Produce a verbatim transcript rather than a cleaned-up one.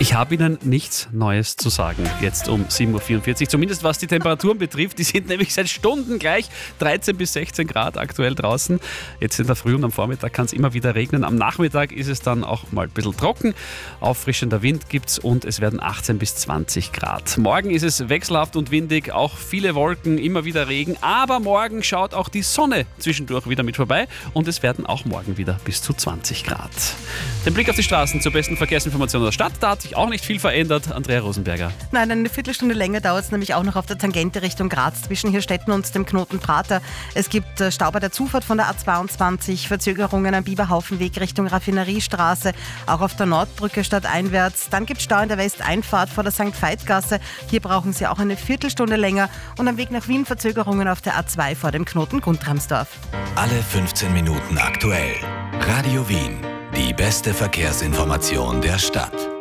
Ich habe Ihnen nichts Neues zu sagen, jetzt um sieben Uhr vierundvierzig, zumindest was die Temperaturen betrifft. Die sind nämlich seit Stunden gleich dreizehn bis sechzehn Grad aktuell draußen. Jetzt in der Früh und am Vormittag kann es immer wieder regnen. Am Nachmittag ist es dann auch mal ein bisschen trocken. Auffrischender Wind gibt es und es werden achtzehn bis zwanzig Grad. Morgen ist es wechselhaft und windig, auch viele Wolken, immer wieder Regen. Aber morgen schaut auch die Sonne zwischendurch wieder mit vorbei und es werden auch morgen wieder bis zu zwanzig Grad. Den Blick auf die Straßen zur besten Verkehrsinformation der Stadt, da hat sich auch nicht viel verändert. Andrea Rosenberger. Nein, eine Viertelstunde länger dauert es nämlich auch noch auf der Tangente Richtung Graz zwischen Hirstetten und dem Knoten Prater. Es gibt Stau bei der Zufahrt von der A zweiundzwanzig, Verzögerungen am Biberhaufenweg Richtung Raffineriestraße, auch auf der Nordbrücke stadteinwärts. Dann gibt es Stau in der Westeinfahrt vor der Sankt Veit-Gasse. Hier brauchen Sie auch eine Viertelstunde länger. Und am Weg nach Wien Verzögerungen auf der A zwei vor dem Knoten Guntramsdorf. Alle fünfzehn Minuten aktuell. Radio Wien. Die beste Verkehrsinformation der Stadt.